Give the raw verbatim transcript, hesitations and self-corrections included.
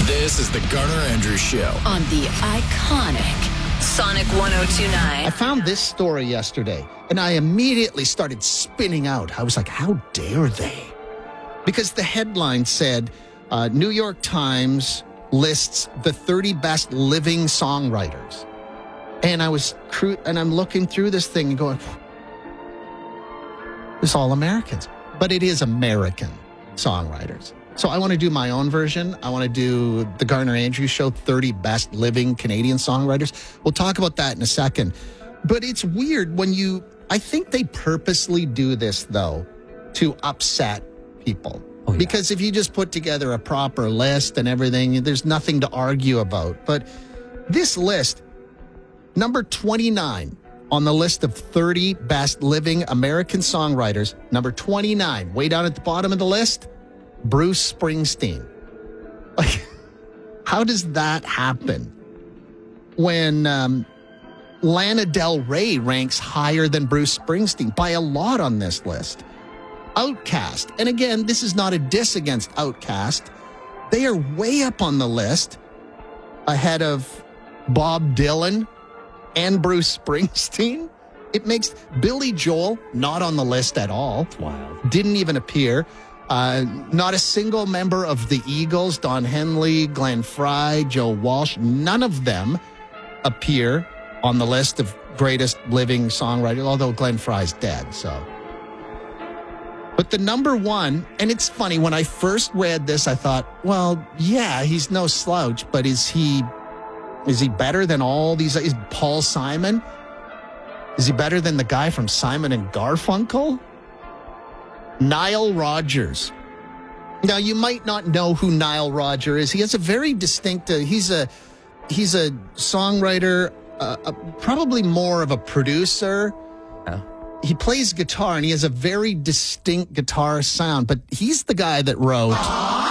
This is the Garner Andrews Show on the iconic Sonic one oh two point nine. I found this story yesterday, and I immediately started spinning out. I was like, how dare they? Because the headline said, uh, New York Times lists the thirty best living songwriters. And I was, cru- and I'm looking through this thing and going, it's all Americans. But it is American songwriters. So I want to do my own version. I want to do the Garner Andrews Show, thirty best living Canadian songwriters. We'll talk about that in a second. But it's weird when you, I think they purposely do this, though, to upset people. Oh, yeah. Because if you just put together a proper list and everything, there's nothing to argue about. But this list, number twenty-nine on the list of thirty best living American songwriters, number twenty-nine, way down at the bottom of the list, Bruce Springsteen. Like, how does that happen when um, Lana Del Rey ranks higher than Bruce Springsteen by a lot on this list? Outkast, and again, this is not a diss against Outkast. They are way up on the list, ahead of Bob Dylan and Bruce Springsteen. It makes Billy Joel not on the list at all. Wild. Didn't even appear. Uh, not a single member of the Eagles, Don Henley, Glenn Frey, Joe Walsh, none of them appear on the list of greatest living songwriters, although Glenn Frey's dead, so. But the number one, and it's funny, when I first read this, I thought, well, yeah, he's no slouch, but is he is he better than all these? Is Paul Simon? Is he better than the guy from Simon and Garfunkel? Nile Rodgers. Now, you might not know who Nile Rodgers is. He has a very distinct, uh, he's a he's a songwriter, uh, uh, probably more of a producer. Yeah. He plays guitar, and he has a very distinct guitar sound, but he's the guy that wrote